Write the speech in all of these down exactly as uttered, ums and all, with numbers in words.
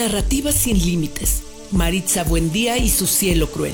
Narrativa sin límites. Maritza Buendía y su cielo cruel.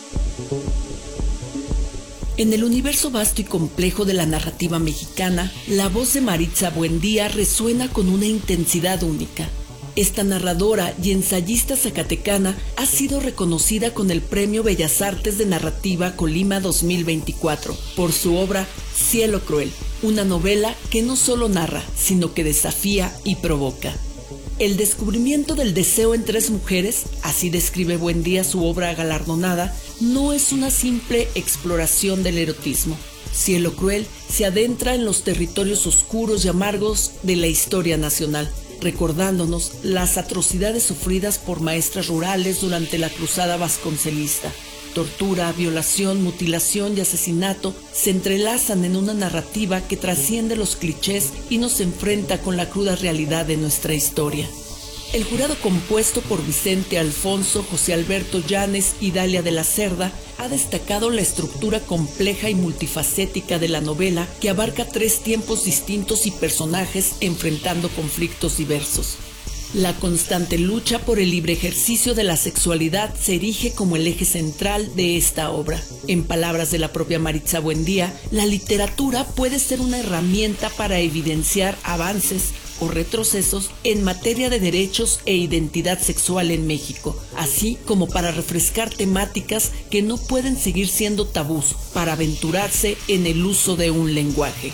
En el universo vasto y complejo de la narrativa mexicana, la voz de Maritza Buendía resuena con una intensidad única. Esta narradora y ensayista zacatecana ha sido reconocida con el Premio Bellas Artes de Narrativa Colima dos mil veinticuatro por su obra Cielo Cruel, una novela que no solo narra, sino que desafía y provoca. El descubrimiento del deseo en tres mujeres, así describe Buendía su obra galardonada, no es una simple exploración del erotismo. Cielo Cruel se adentra en los territorios oscuros y amargos de la historia nacional, recordándonos las atrocidades sufridas por maestras rurales durante la cruzada vasconcelista. Tortura, violación, mutilación y asesinato se entrelazan en una narrativa que trasciende los clichés y nos enfrenta con la cruda realidad de nuestra historia. El jurado, compuesto por Vicente Alfonso, José Alberto Llanes y Dalia de la Cerda, ha destacado la estructura compleja y multifacética de la novela, que abarca tres tiempos distintos y personajes enfrentando conflictos diversos. La constante lucha por el libre ejercicio de la sexualidad se erige como el eje central de esta obra. En palabras de la propia Maritza Buendía, la literatura puede ser una herramienta para evidenciar avances o retrocesos en materia de derechos e identidad sexual en México, así como para refrescar temáticas que no pueden seguir siendo tabús, para aventurarse en el uso de un lenguaje.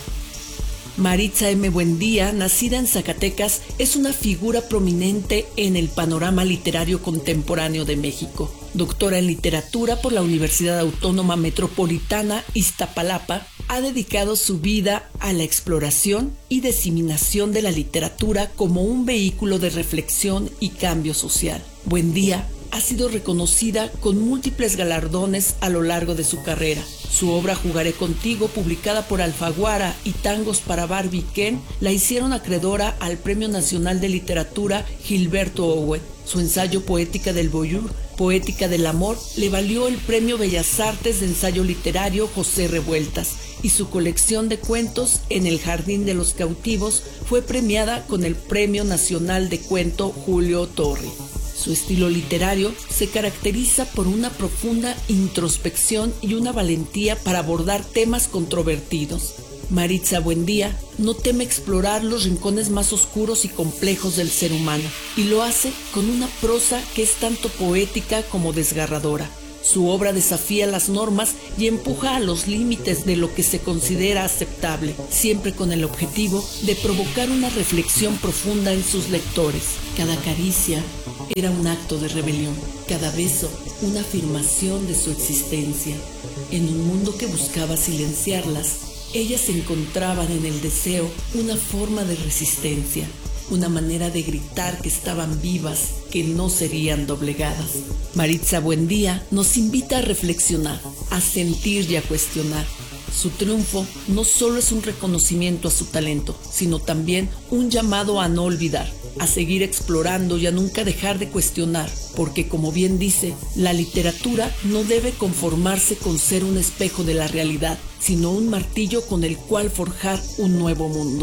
Maritza M. Buendía, nacida en Zacatecas, es una figura prominente en el panorama literario contemporáneo de México. Doctora en literatura por la Universidad Autónoma Metropolitana Iztapalapa, ha dedicado su vida a la exploración y diseminación de la literatura como un vehículo de reflexión y cambio social. Buendía ha sido reconocida con múltiples galardones a lo largo de su carrera. Su obra Jugaré Contigo, publicada por Alfaguara, y Tangos para Barbie Ken, la hicieron acreedora al Premio Nacional de Literatura Gilberto Owen. Su ensayo Poética del Voyeur, Poética del Amor, le valió el Premio Bellas Artes de Ensayo Literario José Revueltas, y su colección de cuentos En el Jardín de los Cautivos fue premiada con el Premio Nacional de Cuento Julio Torri. Su estilo literario se caracteriza por una profunda introspección y una valentía para abordar temas controvertidos. Maritza Buendía no teme explorar los rincones más oscuros y complejos del ser humano, y lo hace con una prosa que es tanto poética como desgarradora. Su obra desafía las normas y empuja a los límites de lo que se considera aceptable, siempre con el objetivo de provocar una reflexión profunda en sus lectores. Cada caricia era un acto de rebelión, cada beso una afirmación de su existencia. En un mundo que buscaba silenciarlas, ellas encontraban en el deseo una forma de resistencia, una manera de gritar que estaban vivas, que no serían doblegadas. Maritza Buendía nos invita a reflexionar, a sentir y a cuestionar. Su triunfo no solo es un reconocimiento a su talento, sino también un llamado a no olvidar, a seguir explorando y a nunca dejar de cuestionar, porque, como bien dice, la literatura no debe conformarse con ser un espejo de la realidad, sino un martillo con el cual forjar un nuevo mundo.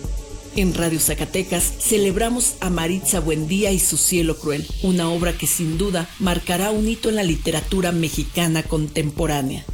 En Radio Zacatecas celebramos a Maritza Buendía y su Cielo Cruel, una obra que sin duda marcará un hito en la literatura mexicana contemporánea.